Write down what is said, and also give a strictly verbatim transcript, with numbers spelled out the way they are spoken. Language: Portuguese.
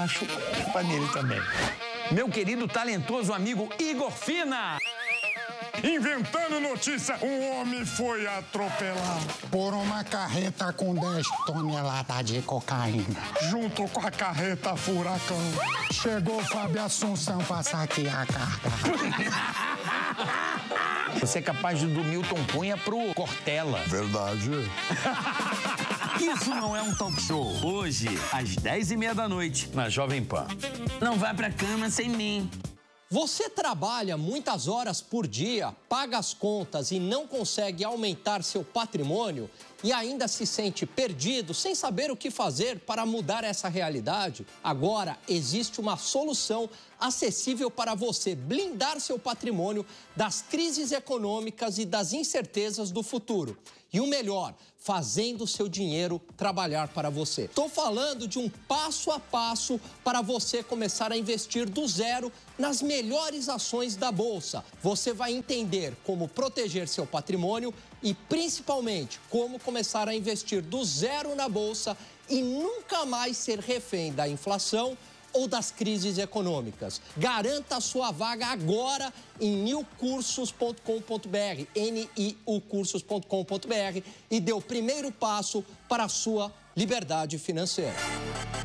acho, culpa nele também. Meu querido talentoso amigo Igor Fina. Inventando notícia, um homem foi atropelado por uma carreta com dez toneladas de cocaína. Junto com a carreta furacão. Chegou Fábio Assunção pra saquear a carga. Você é capaz de do Milton Cunha pro Cortella. Verdade. Isso não é um talk show. Hoje, às dez e meia da noite, na Jovem Pan. Não vai pra cama sem mim. Você trabalha muitas horas por dia, paga as contas e não consegue aumentar seu patrimônio e ainda se sente perdido, sem saber o que fazer para mudar essa realidade? Agora existe uma solução acessível para você blindar seu patrimônio das crises econômicas e das incertezas do futuro. E o melhor, fazendo o seu dinheiro trabalhar para você. Estou falando de um passo a passo para você começar a investir do zero nas melhores ações da Bolsa. Você vai entender como proteger seu patrimônio e, principalmente, como começar a investir do zero na Bolsa e nunca mais ser refém da inflação ou das crises econômicas. Garanta a sua vaga agora em new cursos ponto com ponto br, N I U cursos ponto com ponto br, e dê o primeiro passo para a sua liberdade financeira.